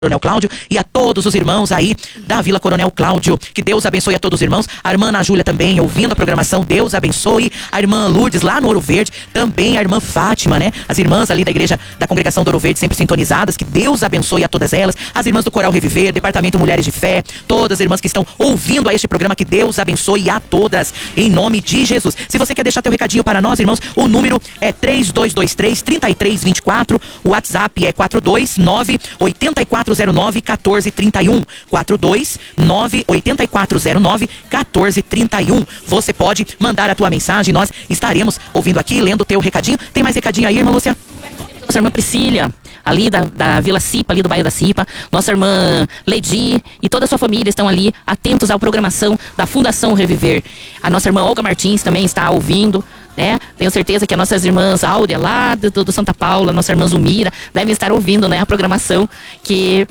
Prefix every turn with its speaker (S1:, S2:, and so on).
S1: Coronel Cláudio e a todos os irmãos aí da Vila Coronel Cláudio. Que Deus abençoe a todos os irmãos. A irmã Ana Júlia também, ouvindo a programação, Deus abençoe. A irmã Lourdes, lá no Ouro Verde, também a irmã Fátima, né? As irmãs ali da igreja da congregação do Ouro Verde, sempre sintonizadas. Que Deus abençoe a todas elas. As irmãs do Coral Reviver, Departamento Mulheres de Fé, todas as irmãs que estão ouvindo a este programa, que Deus abençoe a todas, em nome de Jesus. Se você quer deixar teu recadinho para nós, irmãos, o número é 3223-3324, o WhatsApp é 429-8409-1431, 429-8409-1431. Você pode mandar a tua mensagem, nós estaremos ouvindo aqui, lendo o teu recadinho. Tem mais recadinho aí, irmã Lúcia?
S2: Nossa irmã Priscília, ali da Vila Cipa, ali do bairro da Cipa, nossa irmã Ledi e toda a sua família estão ali atentos à programação da Fundação Reviver. A nossa irmã Olga Martins também está ouvindo, né? Tenho certeza que as nossas irmãs Áurea lá do Santa Paula, nossa irmã Zumira, devem estar ouvindo, né, a programação que